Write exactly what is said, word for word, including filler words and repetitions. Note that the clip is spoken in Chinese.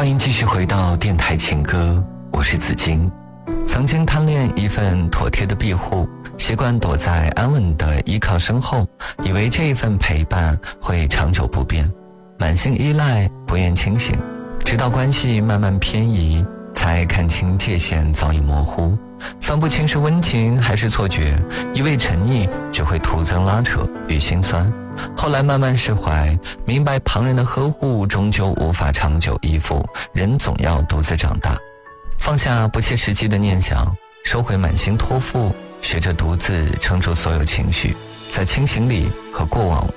欢迎继续回到电台情歌，我是子金。曾经贪恋一份妥帖的庇护，习惯躲在安稳的依靠身后，以为这一份陪伴会长久不变，满心依赖，不愿清醒，直到关系慢慢偏移，才看清界限早已模糊，分不清是温情还是错觉，一味沉溺只会徒增拉扯与心酸。后来慢慢释怀，明白旁人的呵护终究无法长久依附，人总要独自长大，放下不切实际的念想，收回满心托付，学着独自撑住所有情绪，在亲情里和过往